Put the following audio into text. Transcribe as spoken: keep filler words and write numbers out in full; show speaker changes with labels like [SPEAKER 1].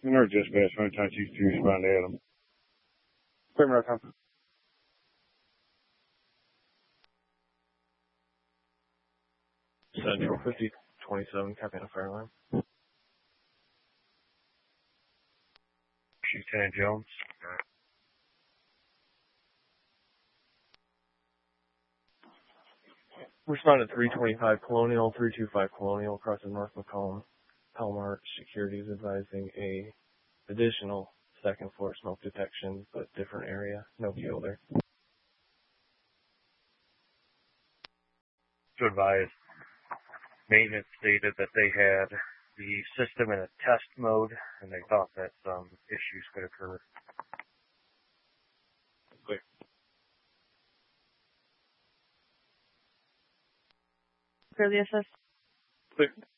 [SPEAKER 1] Or dispatch, one time two two respond to Adam. Clear Markham.
[SPEAKER 2] Central fifty twenty-seven, copy on a fire alarm.
[SPEAKER 1] Lieutenant Jones.
[SPEAKER 2] Responded three twenty-five Colonial, three two five Colonial, crossing North McCollum. Palomar Security is advising a additional second floor smoke detection, but different area. No fuel there.
[SPEAKER 1] To advise, maintenance stated that they had the system in a test mode, and they thought that some issues could occur.
[SPEAKER 2] Clear.
[SPEAKER 3] Clearly assist.
[SPEAKER 2] Clear.